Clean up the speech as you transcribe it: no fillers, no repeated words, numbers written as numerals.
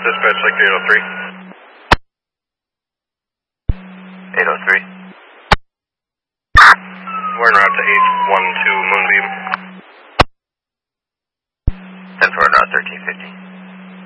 Dispatch sector 803. 803. We're en route to 812 Moonbeam.